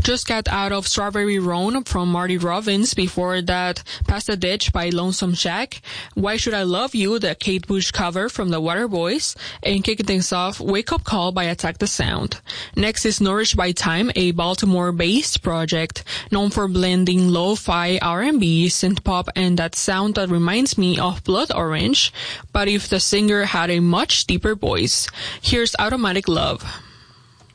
Just got out of Strawberry Roan from Marty Robbins. Before that, Past the Ditch by Lonesome Jack. Why Should I Love You, the Kate Bush cover from the Waterboys. And kicking things off, Wake Up Call by Attack the Sound. Next is Nourished by Time, a Baltimore-based project known for blending lo-fi R&B, synth-pop, and that sound that reminds me of Blood Orange, but if the singer had a much deeper voice. Here's Automatic Love.